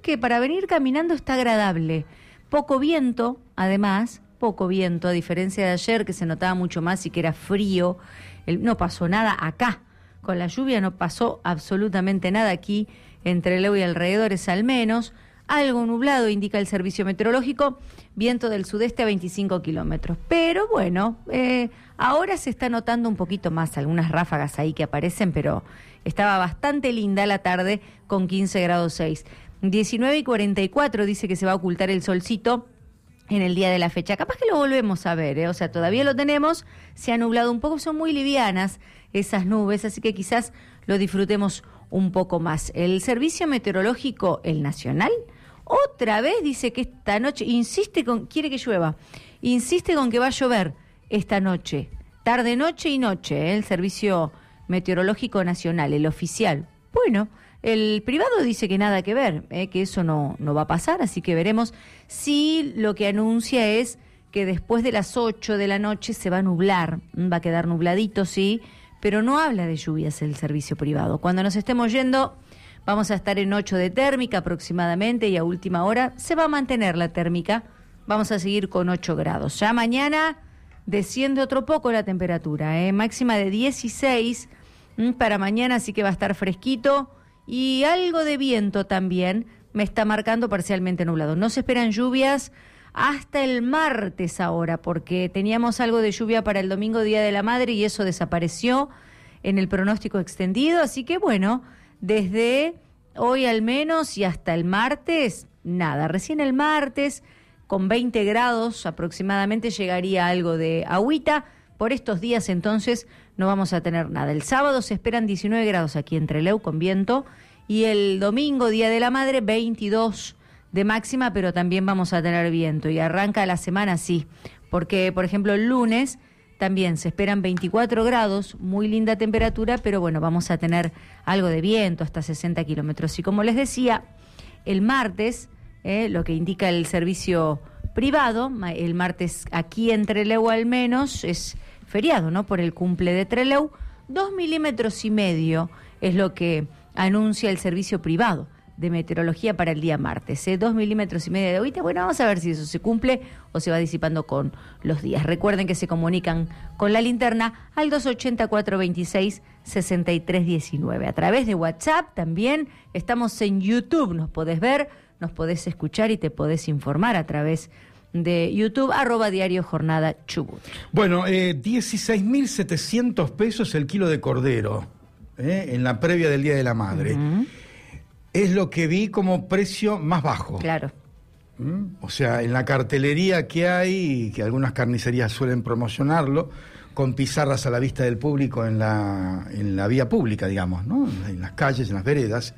que para venir caminando está agradable. Poco viento, además, poco viento, a diferencia de ayer que se notaba mucho más y que era frío. No pasó nada acá. Con la lluvia no pasó absolutamente nada aquí, entre Trelew y alrededores al menos. Algo nublado, indica el servicio meteorológico, viento del sudeste a 25 kilómetros. Pero bueno, ahora se está notando un poquito más, algunas ráfagas ahí que aparecen, pero estaba bastante linda la tarde con 15 grados 6. 19:44 dice que se va a ocultar el solcito en el día de la fecha. Capaz que lo volvemos a ver, o sea, todavía lo tenemos, se ha nublado un poco, son muy livianas esas nubes, así que quizás lo disfrutemos un poco más. El servicio meteorológico, el nacional, otra vez dice que esta noche, quiere que llueva, insiste con que va a llover esta noche, tarde, noche y noche, el servicio meteorológico nacional, el oficial. Bueno, el privado dice que nada que ver, que eso no va a pasar, así que veremos si lo que anuncia es que después de las 8 de la noche se va a nublar, va a quedar nubladito, sí, pero no habla de lluvias el servicio privado. Cuando nos estemos yendo, vamos a estar en 8 de térmica aproximadamente y a última hora se va a mantener la térmica, vamos a seguir con 8 grados. Ya mañana desciende otro poco la temperatura, máxima de 16 para mañana, así que va a estar fresquito. Y algo de viento también me está marcando parcialmente nublado. No se esperan lluvias hasta el martes ahora, porque teníamos algo de lluvia para el domingo, Día de la Madre, y eso desapareció en el pronóstico extendido. Así que bueno, desde hoy al menos y hasta el martes, nada. Recién el martes, con 20 grados aproximadamente, llegaría algo de agüita. Por estos días entonces no vamos a tener nada. El sábado se esperan 19 grados aquí en Trelew con viento y el domingo, Día de la Madre, 22 de máxima, pero también vamos a tener viento. Y arranca la semana así, porque por ejemplo el lunes también se esperan 24 grados, muy linda temperatura, pero bueno, vamos a tener algo de viento, hasta 60 kilómetros. Y como les decía, el martes, lo que indica el servicio privado, el martes aquí en Trelew al menos, es feriado, ¿no? Por el cumple de Trelew, 2,5 milímetros es lo que anuncia el servicio privado de meteorología para el día martes, 2,5 milímetros de agüita. Bueno, vamos a ver si eso se cumple o se va disipando con los días. Recuerden que se comunican con la linterna al 280-426-6319. A través de WhatsApp también estamos en YouTube, nos podés ver, nos podés escuchar y te podés informar a través de YouTube, @Diario Jornada Chubut. Bueno, 16.700 pesos el kilo de cordero, en la previa del Día de la Madre. Uh-huh. Es lo que vi como precio más bajo. Claro. O sea, en la cartelería que hay, que algunas carnicerías suelen promocionarlo, con pizarras a la vista del público en la vía pública, digamos, ¿no? En las calles, en las veredas.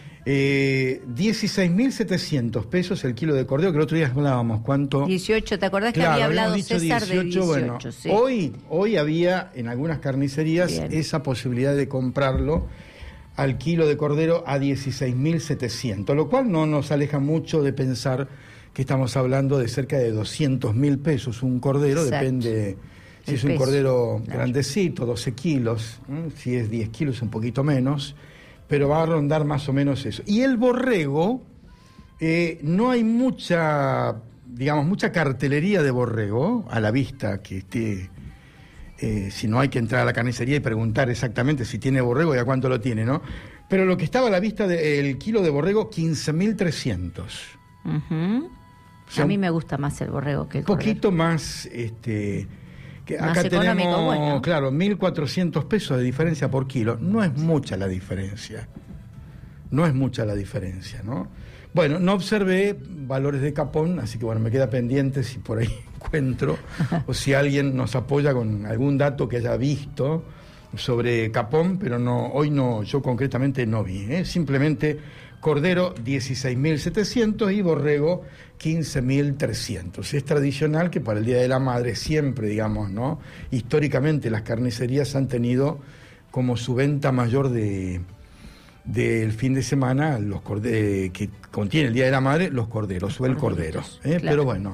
16.700 pesos el kilo de cordero, que el otro día hablábamos, ¿cuánto? 18, ¿te acordás que había hablado César 18, de 18? Bueno, sí. Hoy había en algunas carnicerías esa posibilidad de comprarlo al kilo de cordero a 16.700, lo cual no nos aleja mucho de pensar que estamos hablando de cerca de 200.000 pesos un cordero. Exacto. Depende si es un cordero grandecito, 12 kilos, si es 10 kilos un poquito menos, pero va a rondar más o menos eso. Y el borrego, no hay mucha cartelería de borrego a la vista que esté, si no hay que entrar a la carnicería y preguntar exactamente si tiene borrego y a cuánto lo tiene, ¿no? Pero lo que estaba a la vista del kilo de borrego, 15.300. Uh-huh. O sea, a mí me gusta más el borrego que el poquito cordero. Más, que más acá tenemos, bueno. Claro, 1.400 pesos de diferencia por kilo. No es mucha la diferencia. ¿no? Bueno, no observé valores de Capón, así que bueno, me queda pendiente si por ahí encuentro o si alguien nos apoya con algún dato que haya visto sobre Capón, pero no, hoy no, yo concretamente no vi, simplemente cordero 16.700 y borrego 15.300. Es tradicional que para el Día de la Madre siempre, digamos, ¿no? Históricamente las carnicerías han tenido como su venta mayor del fin de semana que contiene el Día de la Madre, los corderos o el cordero. Claro. Pero bueno,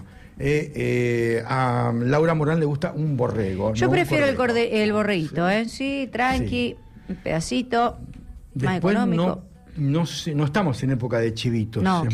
a Laura Morán le gusta un borrego. Yo prefiero el borreguito, sí, tranqui, sí. Un pedacito, después más económico. No estamos en época de chivitos. No.